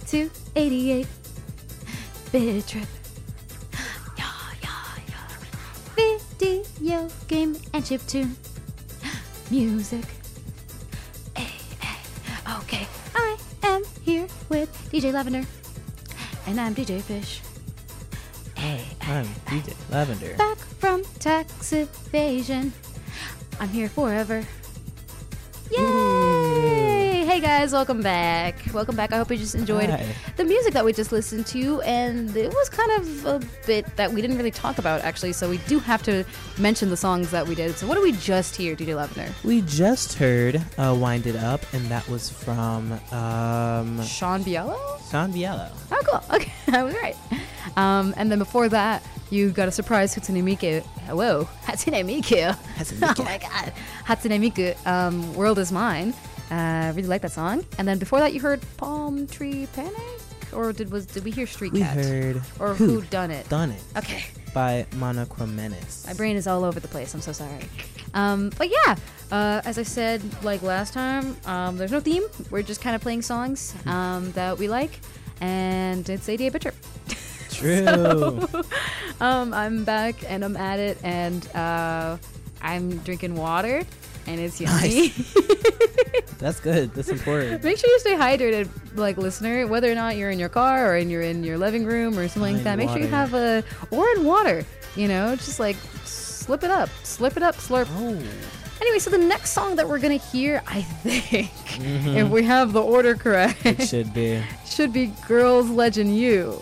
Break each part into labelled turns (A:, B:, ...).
A: 288 Bit Trip. Yeah, yeah, yeah. Video game and chiptune music. Hey, hey. Okay, I am here with DJ Lavender, and I'm DJ Fish. Hey,
B: I'm DJ Lavender.
A: Back from tax evasion. I'm here forever. Yay!
B: Ooh.
A: Hey guys, welcome back. Welcome back. I hope you just enjoyed the music that we just listened to, and it was kind of a bit that we didn't really talk about actually, so we do have to mention the songs that we did. So what did we just hear, DJ Lavender?
B: We just heard Wind It Up, and that was from
A: Sean Biello?
B: Sean Biello.
A: Oh, cool. Okay, I was right. And then before that, you got a surprise Hatsune Miku. Whoa, Hatsune Miku. Oh my god. Hatsune Miku, World Is Mine. Really like that song. And then before that, you heard Palm Tree Panic? Or did we hear Street Cat?
B: We heard
A: or Who Done It?
B: Done It.
A: Okay.
B: By Monochromenis.
A: My brain is all over the place. I'm so sorry. But yeah, as I said like last time, there's no theme. We're just kind of playing songs that we like. And it's 88 Bit Trip.
B: True.
A: So, I'm back and I'm at it, and I'm drinking water, and it's yummy.
B: Nice. That's good. That's important.
A: Make sure you stay hydrated, like listener, whether or not you're in your car or you're in your living room or something like that. Make sure you have or in water, just like slip it up, slurp.
B: Oh.
A: Anyway, so the next song that we're gonna hear, I think, if we have the order correct,
B: It should be
A: Girls Legend You.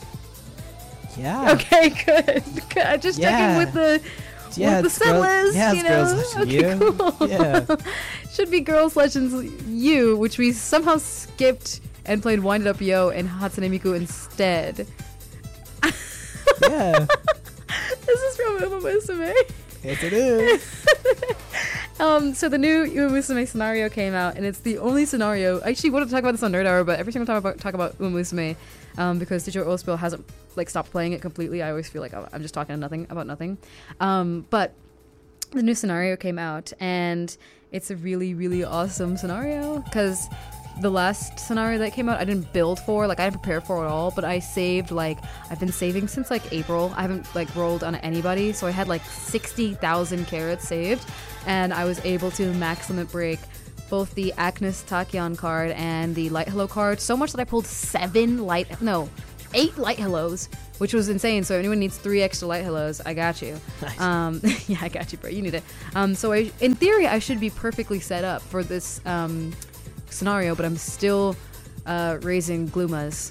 B: Yeah.
A: Okay, good. Just checking with the set list.
B: Yeah, it's Girls Legend You.
A: Cool.
B: Yeah.
A: Should be Girls Legends You, which we somehow skipped and played Wind It Up Yo and Hatsune Miku instead.
B: Yeah.
A: This is from Uma Musume.
B: Yes, it is.
A: So the new Uma Musume scenario came out, and it's the only scenario. I actually wanted to talk about this on Nerd Hour, but every single time I talk about Uma Musume, because Digital Oil Spill hasn't stopped playing it completely, I always feel like I'm just talking about nothing. But the new scenario came out, and it's a really, really awesome scenario, because the last scenario that came out, I didn't build for, I didn't prepare for it at all, but I saved, I've been saving since, April. I haven't, rolled on anybody, so I had, 60,000 carats saved, and I was able to max limit break both the Agnes Tachyon card and the Light Hello card, so much that I pulled 8 Light Hellos, which was insane. So if anyone needs 3 extra Light Hellos, I got you.
B: Nice.
A: Yeah, I got you, bro. You need it. So in theory, I should be perfectly set up for this scenario, but I'm still raising glue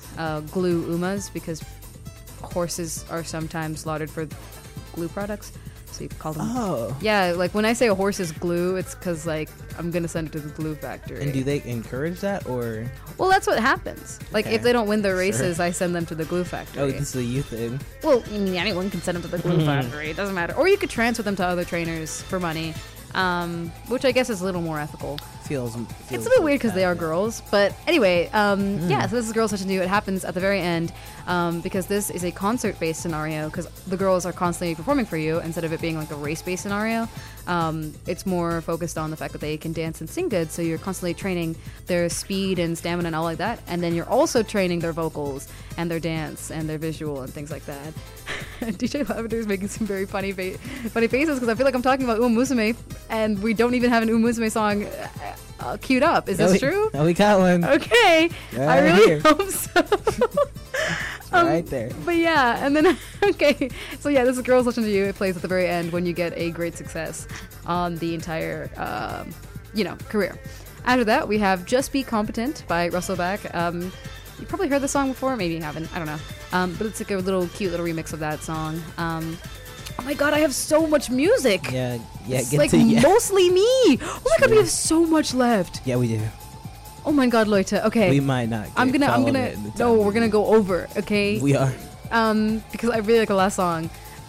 A: umas, because horses are sometimes slaughtered for glue products. So you call them.
B: Oh.
A: Yeah, when I say a horse is glue, it's because I'm gonna send it to the glue factory.
B: And do they encourage that, or?
A: Well, that's what happens.
B: Okay.
A: If they don't win their races, I send them to the glue factory.
B: Oh, this is a you thing.
A: Well, anyone can send them to the glue factory. It doesn't matter. Or you could transfer them to other trainers for money, which I guess is a little more ethical.
B: Feels
A: it's a bit weird because they are girls, but anyway, yeah. So this is Girls Legend You. It happens at the very end, because this is a concert-based scenario. Because the girls are constantly performing for you instead of it being a race-based scenario. It's more focused on the fact that they can dance and sing good. So you're constantly training their speed and stamina and all like that, and then you're also training their vocals and their dance and their visual and things like that. DJ Lavender is making some very funny faces because I feel like I'm talking about Uma Musume, and we don't even have an Uma Musume song queued up. Is this true?
B: No, we got one.
A: Okay.
B: Yeah,
A: I really
B: here.
A: hope so.
B: Right there.
A: But yeah, and then, okay. So yeah, this is Girls Legend You. It plays at the very end when you get a great success on the entire, career. After that, we have Just Be Competent by Russell Back. You probably heard the song before, maybe you haven't, I don't know. But it's a cute little remix of that song. Oh my god, I have so much music.
B: Yeah,
A: it's mostly me. Oh my god, we have so much left.
B: Yeah, we do.
A: Oh my god, Leute. Okay.
B: We might not.
A: I'm gonna. No, we're gonna go over. Okay.
B: We are.
A: Because I really like the last song.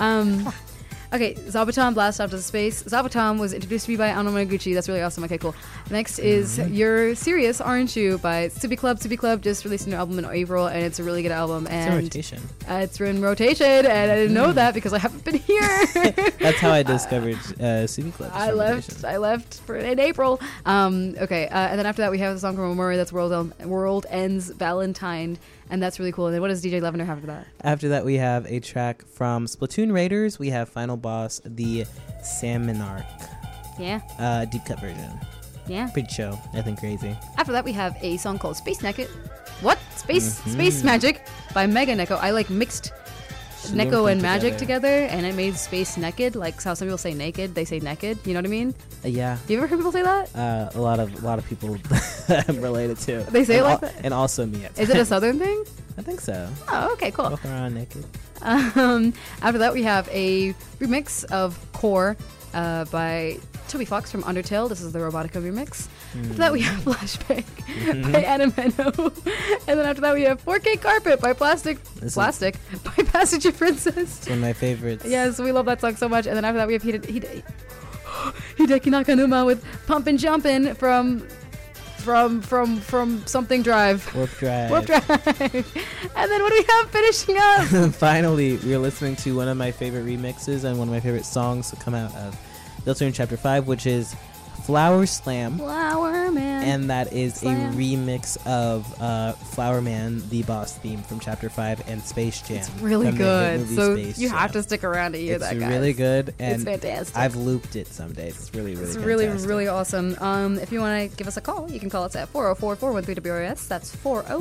A: Okay, Zabuton Blast Off to Space. Zabuton was introduced to me by Ano Maguchi. That's really awesome. Okay, cool. Next is You're Serious, Aren't You? By Tsubi Club. Tsubi Club just released a new album in April, and it's a really good album. And
B: it's in rotation.
A: It's in rotation, and I didn't know that because I haven't been here.
B: That's how I discovered Tsubi Club.
A: I left in April. Okay, and then after that we have the song from Omori that's World Ends Valentine. and that's really cool. And then what does DJ Lavender have for that?
B: After that, we have a track from Splatoon Raiders. We have Final Boss, the Salmonarch,
A: Yeah,
B: deep cut version.
A: yeah.
B: Pretty chill, nothing crazy.
A: After that, we have a song called Space Naked. What? Space Magic by Mega Neko. I like mixed
B: She
A: Neko
B: lumped
A: and
B: them
A: Magic together, and it made Space Naked. Like how some people say naked, they say naked. You know what I mean?
B: Yeah.
A: You ever heard people say that?
B: A lot of people I'm related to.
A: They say
B: and
A: it like that?
B: and also me.
A: Is it a Southern thing?
B: I think so.
A: Oh, okay, cool.
B: Walking around naked.
A: After that, we have a remix of Core by Toby Fox from Undertale. This is the Robotica remix. After that, we have Flashback by Animeno. And then after that, we have 4K Carpet by Plastic by Passenger Princess.
B: It's one of my favorites.
A: Yes, we love that song so much. And then after that, we have Hideki Nakanuma with Pumpin' Jumpin' from something Drive.
B: Warp Drive.
A: Warp Drive. And then what do we have finishing up?
B: Finally, we are listening to one of my favorite remixes and one of my favorite songs to come out of Deltarune Chapter 5, which is Flower Slam.
A: Flower Man.
B: And that is
A: Slam.
B: a remix of Flower Man, the boss theme from Chapter 5 and Space Jam.
A: It's really
B: from the hit
A: good.
B: movie
A: So
B: Space
A: you
B: Jam.
A: have to stick around to hear
B: It's
A: that, guys.
B: really good. And
A: It's fantastic.
B: I've looped it some days. It's really, really
A: It's
B: fantastic.
A: really, really awesome. If you want to give us a call, you can call us at 404-413-WRS. That's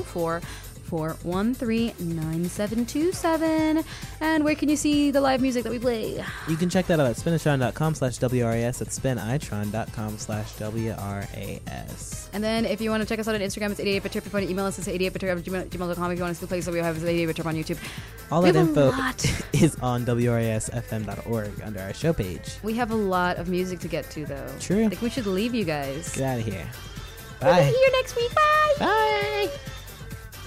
A: 404-413-9727. And where can you see the live music that we play?
B: You can check that out at spinitron.com/WRAS. That's spinitron.com/WRAS.
A: And then if you want to check us out on Instagram, it's 88bitterp. If you want to email us, it's 88bitterp@gmail.com. If you want us to play, so we have 88bitterp on YouTube.
B: All
A: We
B: that
A: have a
B: info
A: lot.
B: is on WRASFM.org under our show page.
A: We have a lot of music to get to, though.
B: True.
A: I think we should leave you guys.
B: Get out of here.
A: We'll
B: Bye.
A: be here next week. Bye.
B: Bye.